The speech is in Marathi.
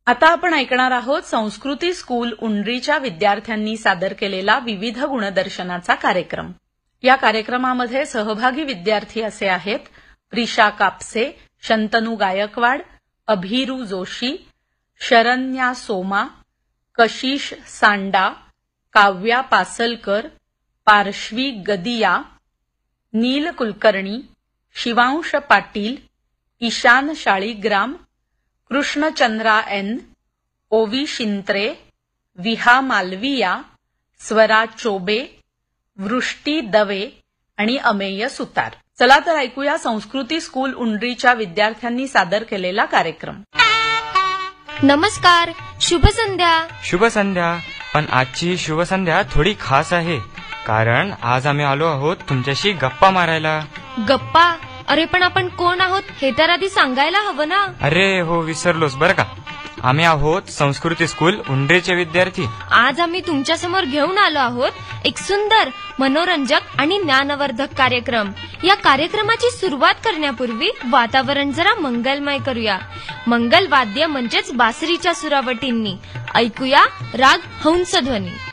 आता आपण ऐकणार आहोत संस्कृती स्कूल उंडरीच्या विद्यार्थ्यांनी सादर केलेला विविध गुणदर्शनाचा कार्यक्रम. या कार्यक्रमामध्ये सहभागी विद्यार्थी असे आहेत: प्रिशा कापसे, शंतनू गायकवाड, अभिरू जोशी, शरण्या सोमा, कशिश सांडा, काव्या पासलकर, पार्श्वी गदिया, नील कुलकर्णी, शिवांश पाटील, ईशान शाळीग्राम, कृष्णचंद्रा एन, ओवी शिंत्रे, विहा मालविया, स्वरा चोबे, वृष्टी दवे आणि अमेय सुतार. चला तर ऐकूया संस्कृती स्कूल उंडरीच्या विद्यार्थ्यांनी सादर केलेला कार्यक्रम. नमस्कार, शुभ संध्या. शुभ संध्या. पण आजची शुभ संध्या थोडी खास आहे, कारण आज आम्ही आलो आहोत तुमच्याशी गप्पा मारायला. गप्पा? अरे पण आपण कोण आहोत हे तर आधी सांगायला हवं ना. अरे हो, विसरलोस बरं का. आम्ही आहोत संस्कृती स्कूल उंडरीचे विद्यार्थी. आज आम्ही तुमच्या समोर घेऊन आलो आहोत एक सुंदर, मनोरंजक आणि ज्ञानवर्धक कार्यक्रम. या कार्यक्रमाची सुरुवात करण्यापूर्वी वातावरण जरा मंगलमय करूया. मंगल वाद्य म्हणजेच बासरीच्या सुरावटींनी ऐकूया राग हंसध्वनी.